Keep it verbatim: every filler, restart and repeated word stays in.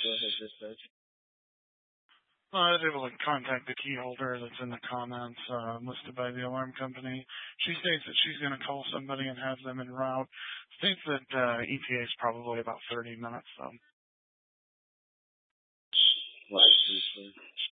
go ahead, dispatch. I was able to contact the key holder that's in the comments uh, listed by the alarm company. She states that she's going to call somebody and have them en route. States that uh, E T A is probably about thirty minutes, though. Right,